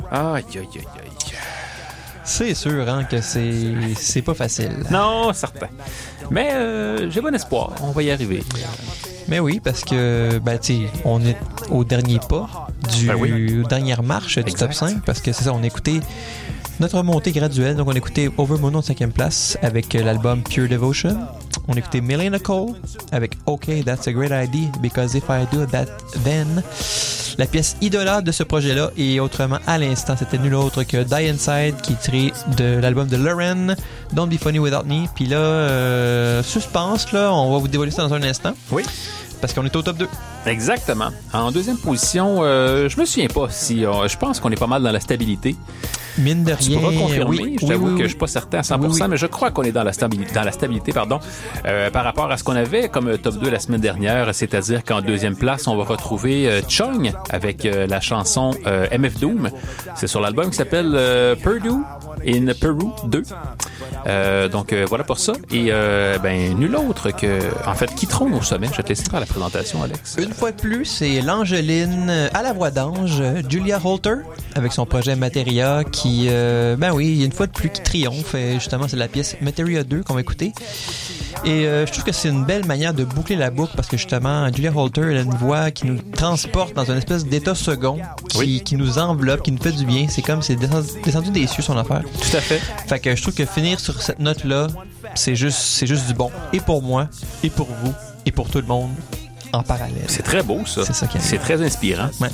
Aïe, aïe, aïe, aïe. C'est sûr hein, que c'est pas facile. Non, certain. Mais j'ai bon espoir. On va y arriver. Mais oui, parce que on est au dernier pas dernière marche du top 5, parce que c'est ça, on a écouté notre montée graduelle. Donc on a écouté Overmono en 5e place avec l'album Pure Devotion. On a écouté Milena Cole avec OK, That's a Great Idea, Because If I Do That Then. La pièce idolâtre de ce projet-là, et autrement à l'instant, c'était nul autre que Die Inside, qui est tiré de l'album de Lauren, Don't Be Funny Without Me. Puis là, suspense, là, on va vous dévoiler ça dans un instant. Oui. Parce qu'on est au top 2. Exactement. En deuxième position, je me souviens pas si... je pense qu'on est pas mal dans la stabilité. Mine de rien. Tu pourras confirmer. Oui, je t'avoue oui, que je suis pas certain à 100%, mais je crois qu'on est dans la stabilité, par rapport à ce qu'on avait comme top 2 la semaine dernière, c'est-à-dire qu'en deuxième place, on va retrouver Chung avec la chanson MF Doom. C'est sur l'album qui s'appelle Purdue in Peru 2. Donc voilà pour ça. Et nul autre que... En fait, qui trône au sommet? Je vais te laisser faire la présentation, Alex. Une fois de plus, c'est l'Angeline à la voix d'ange, Julia Holter, avec son projet Materia, qui, une fois de plus, qui triomphe. Et justement, c'est la pièce Materia 2 qu'on va écouter. Et je trouve que c'est une belle manière de boucler la boucle, parce que justement, Julia Holter, elle a une voix qui nous transporte dans une espèce d'état second, qui nous enveloppe, qui nous fait du bien. C'est comme c'est descendu des cieux, son affaire. Tout à fait. Fait que je trouve que finir sur cette note-là, c'est juste du bon. Et pour moi, et pour vous, et pour tout le monde, en parallèle. C'est très beau, ça. C'est ça qui est. C'est très inspirant. Ouais.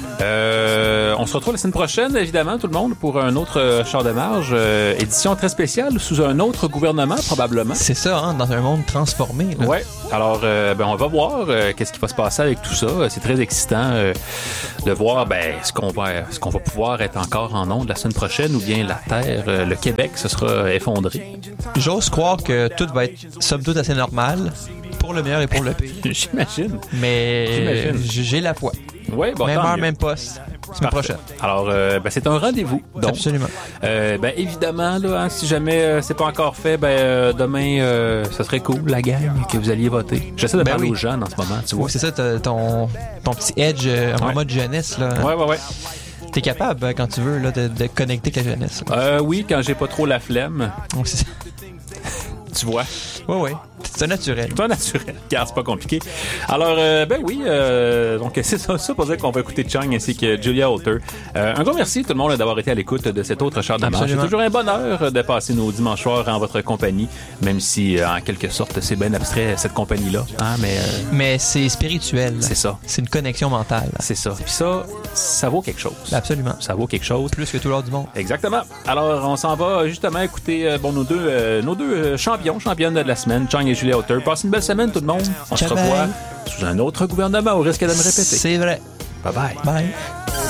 On se retrouve la semaine prochaine, évidemment, tout le monde, pour un autre Char de marge, édition très spéciale, sous un autre gouvernement, probablement. C'est ça, hein, dans un monde transformé. Là. Ouais. Alors, on va voir qu'est-ce qui va se passer avec tout ça. C'est très excitant de voir ce qu'on va pouvoir être encore en ondes la semaine prochaine, ou bien la Terre, le Québec, se sera effondré. J'ose croire que tout va être, somme toute, assez normal, pour le meilleur et pour le pire. J'imagine. Mais j'ai la foi. Ouais, bon, même heure, mieux. même poste. Semaine prochaine. Alors, c'est un rendez-vous. Donc, absolument. Évidemment, là, si jamais c'est pas encore fait, demain, ça serait cool, la gang, que vous alliez voter. J'essaie de parler aux jeunes en ce moment, tu vois. Oui, c'est ça, ton petit edge en mode jeunesse, là. Ouais. T'es capable, quand tu veux, là, de connecter avec la jeunesse. Oui, quand j'ai pas trop la flemme. Donc, c'est ça. Tu vois? Oui. C'est naturel. C'est naturel, car c'est pas compliqué. Alors, donc c'est ça pour dire qu'on va écouter Chung ainsi que Julia Holter. Un gros merci tout le monde d'avoir été à l'écoute de cet autre Char de marche. C'est toujours un bonheur de passer nos dimanches soirs en votre compagnie, même si, en quelque sorte, c'est bien abstrait, cette compagnie-là. Hein, mais c'est spirituel. C'est ça. C'est une connexion mentale. C'est ça. Puis ça vaut quelque chose. Absolument. Ça vaut quelque chose. Plus que tout l'or du monde. Exactement. Alors, on s'en va justement écouter nos deux championnes de la semaine, Chung et Julia Holter. Passez une belle semaine, tout le monde. On se revoit sous un autre gouvernement, au risque de me répéter. C'est vrai. Bye bye. Bye.